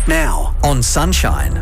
Right now on Sunshine,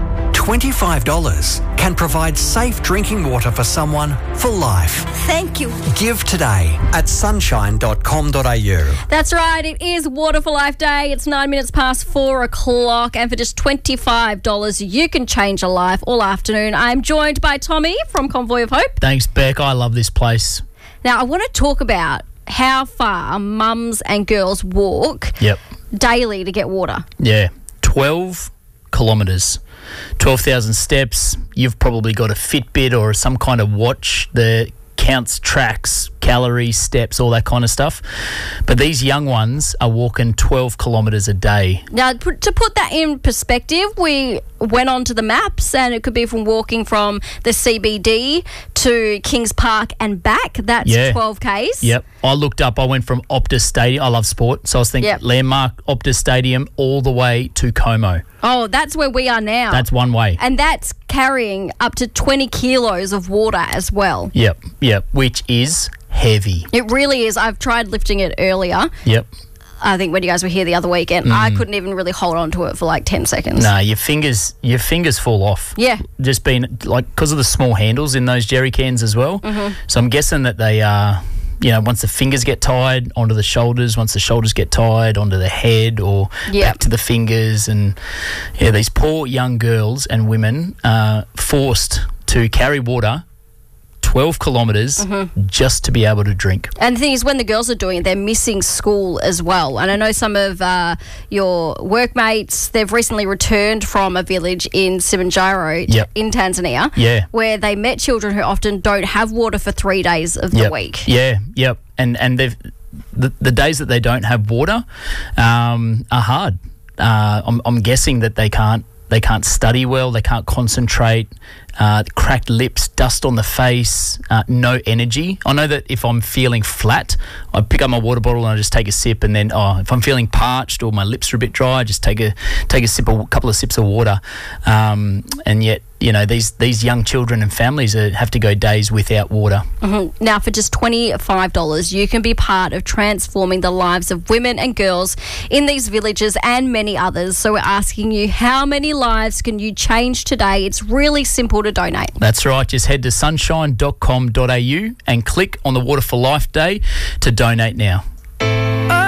$25 can provide safe drinking water for someone for life. Thank you. Give today at sunshine.com.au. That's right. It is Water for Life Day. It's 9 minutes past 4 o'clock. And for just $25, you can change a life all afternoon. I'm joined by Tommy from Convoy of Hope. Thanks, Beck. I love this place. Now, I want to talk about how far mums and girls walk daily to get water. Yeah, 12 kilometres, 12,000 steps. You've probably got a Fitbit or some kind of watch that counts tracks, calories, steps, all that kind of stuff. But these young ones are walking 12 kilometres a day. Now, to put that in perspective, we went onto the maps and it could be from walking from the CBD to Kings Park and back. That's 12 Ks. Yep. I looked up, I went from Optus Stadium. I love sport, so I was thinking Landmark, Optus Stadium, all the way to Como. Oh, that's where we are now. That's one way. And that's carrying up to 20 kilos of water as well. Yep, which is heavy. It really is. I've tried lifting it earlier. Yep. I think when you guys were here the other weekend, I couldn't even really hold on to it for like 10 seconds. No, your fingers fall off. Yeah. Just being, like, because of the small handles in those jerry cans as well. Mm-hmm. So I'm guessing that they are, once the fingers get tied, onto the shoulders, once the shoulders get tied, onto the head or back to the fingers. And, these poor young girls and women are forced to carry water 12 kilometres just to be able to drink. And the thing is, when the girls are doing it, they're missing school as well. And I know some of your workmates, they've recently returned from a village in Simanjaro in Tanzania where they met children who often don't have water for 3 days of the week. And they've the days that they don't have water are hard. I'm guessing that they can't study well, they can't concentrate, cracked lips, dust on the face, no energy. I know that if I'm feeling flat, I pick up my water bottle and I just take a sip, and then if I'm feeling parched or my lips are a bit dry, I just take a couple of sips of water. And yet, these young children and families have to go days without water. Mm-hmm. Now, for just $25, you can be part of transforming the lives of women and girls in these villages and many others. So we're asking you, how many lives can you change today? It's really simple to donate. That's right. Just head to sunshine.com.au and click on the Water for Life Day to donate now.